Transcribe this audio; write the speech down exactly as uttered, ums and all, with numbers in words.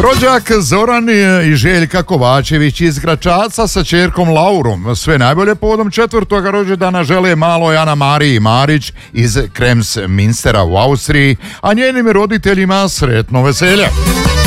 Rođak Zoran i Željka Kovačević iz Gračaca sa ćerkom Laurom. Sve najbolje povodom četvrtoga rođendana žele maloj Ana Mariji Marić iz Krems Minstera u Austriji, a njenim roditeljima sretno veselje.